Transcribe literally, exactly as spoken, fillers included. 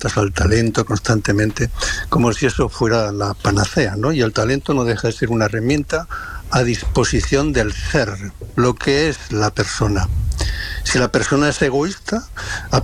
herramientas al talento constantemente, como si eso fuera la panacea, ¿no? Y el talento no deja de ser una herramienta a disposición del ser, lo que es la persona. Si la persona es egoísta,